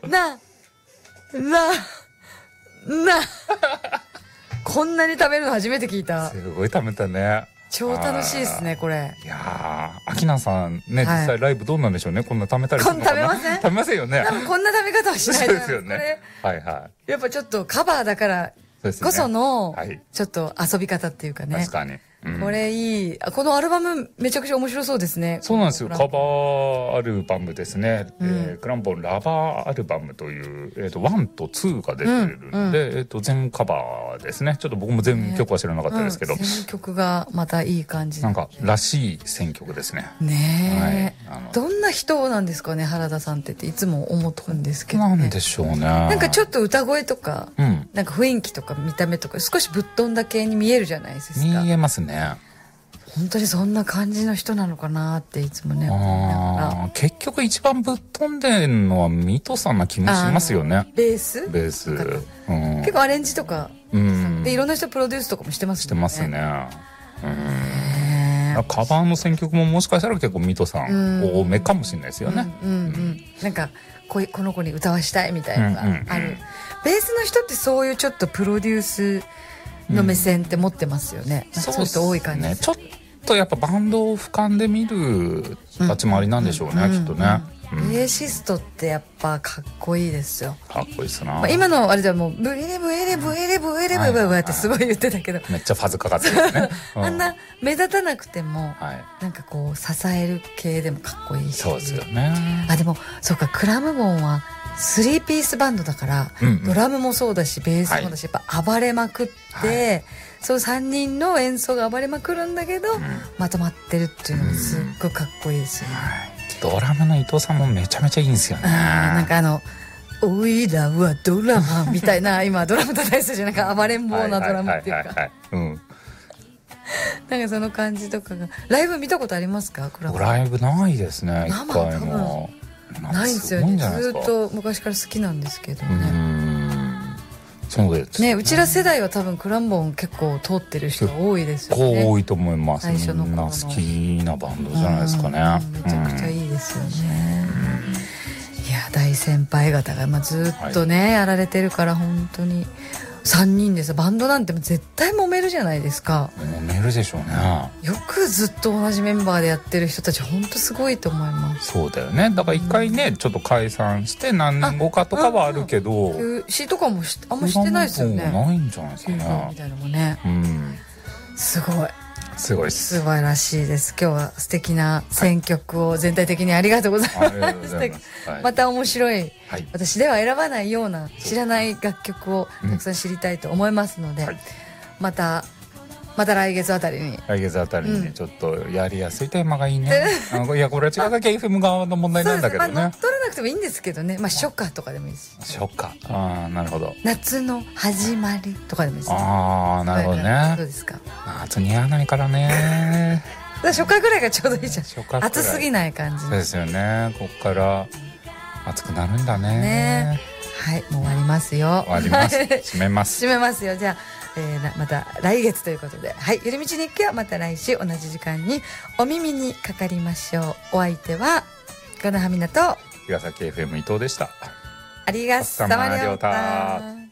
なこんなに食べるの初めて聞いた。 すごい食べたね。 超楽しいですね、これ。 いやー、アキナさんね、実際ライブどうなんでしょうね。こんな食べたりするのかな。 食べません？ 食べませんよね。 多分こんな食べ方はしないそうですよね。はいはい。 やっぱちょっとカバーだからこその、ちょっと遊び方っていうかね。 確かに。 これいい。このアルバムめちゃくちゃ面白そうですね。 そうなんですよ。カバーアルバムですね。クランボンラバーアルバムという、1と2が出てるんで、全カバーですね。ちょっと僕も全曲は知らなかったですけど。 全曲がまたいい感じ。 なんからしい選曲ですね。 ねえ。どんな人なんですかね、原田さんっていつも思うんですけど。 なんでしょうね。 なんかちょっと歌声とか、なんか雰囲気とか見た目とか少しぶっ飛んだ系に見えるじゃないですか。 見えますね。 本当にそんな感じの人なのかなっていつもね。 結局一番ぶっ飛んでるのは水戸さんな気もしますよね。 ベース。結構アレンジとかでいろんな人プロデュースとかもしてますね。 してますね。カバーの選曲ももしかしたら結構水戸さん多めかもしれないですよね。 なんかこの子に歌わしたいみたいなのがある。ベースの人ってそういうちょっとプロデュースの目線って持ってますよね。そういう人多い感じ。 ちょっとやっぱバンドを俯瞰で見る立ち回りなんでしょうね、きっとね。 ベーシストってやっぱかっこいいですよ。 かっこいいですな。 今のあれではもうブエレブエレブエレブエレブエレってすごい言ってたけど、 めっちゃファズかかってるね。 あんな目立たなくてもなんかこう支える系でもかっこいいし。 そうですよね。 でもそうか、クラムボンは3ピースバンドだから、ドラムもそうだしベースもだし、やっぱ暴れまくって、そう3人の演奏が暴れまくるんだけど、まとまってるっていうのがすっごいかっこいいですよね。 ドラムの伊藤さんもめちゃめちゃいいんですよね。 なんかおいらはドラマみたいな、今ドラム叩いてたじゃん、なんか暴れん坊なドラムっていうか、なんかその感じとかが。ライブ見たことありますか？ ライブないですね、一回も。 ないんですよね。ずっと昔から好きなんですけどね。 そうですね。うちら世代は多分クランボン結構通ってる人が多いですよね。 結構多いと思います。 最初のみんな好きなバンドじゃないですかね。 めちゃくちゃいいですよね。いや、大先輩方がずっとねやられてるから、本当に3人でさ、バンドなんて絶対揉めるじゃないですか。 揉めるでしょうね。 よくずっと同じメンバーでやってる人たち本当すごいと思います。 そうだよね。だから一回ね、ちょっと解散して何年後かとかはあるけど、 休止とかもあんましてないですよね。 ないんじゃないですかね。 みたいなのもね。すごい。 すごいです。 素晴らしいです。今日は素敵な選曲を全体的にありがとうございます。また面白い、私では選ばないような知らない楽曲をたくさん知りたいと思いますので、また来月あたりにちょっとやりやすいテーマがいいね。いや、これは違うだけ FM 側の問題なんだけどね。 乗っ取らなくてもいいんですけどね。初夏とかでもいいし。 初夏。なるほど。 夏の始まりとかでもいいし。 なるほどね。 どうですか？ 夏似合わないからね。 初夏ぐらいがちょうどいいじゃん。暑すぎない感じ。 そうですよね。こっから暑くなるんだね。 はい、もう終わりますよ。 終わります。締めます。 締めますよ。じゃあ。また来月ということで、ゆるみち日記はまた来週同じ時間にお耳にかかりましょう。お相手は金葉みなと岩崎 FM 伊藤でした。 ありがとうございました。